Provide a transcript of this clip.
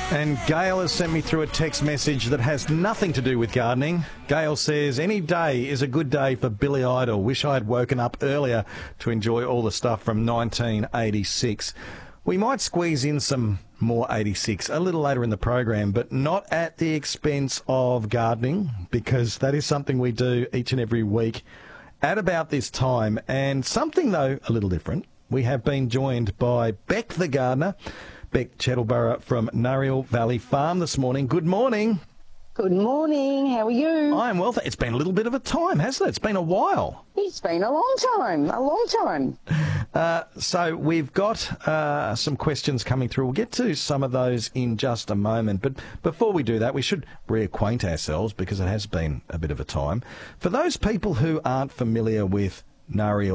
And Gail has sent me through a text message that has nothing to do with gardening. Gail says, any day is a good day for Billy Idol. Wish I had woken up earlier to enjoy all the stuff from 1986. We might squeeze in some more 86 a little later in the program, but not at the expense of gardening, because that is something we do each and every week at about this time. And something, though, a little different. We have been joined by Beck the gardener, Beck Chettleborough from Nariel Valley Farm this morning. Good morning. Good morning. How are you? I am well. It's been a little bit of a time, hasn't it? It's been a while. It's been a long time. So we've got some questions coming through. We'll get to some of those in just a moment. But before we do that, we should reacquaint ourselves because it has been a bit of a time. For those people who aren't familiar with Nariel